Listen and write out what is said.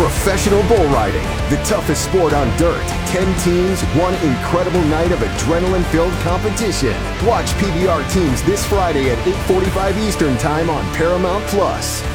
Professional bull riding, the toughest sport on dirt. 10 teams, one incredible night of adrenaline-filled competition. Watch PBR Teams this Friday at 8:45 Eastern Time on Paramount+.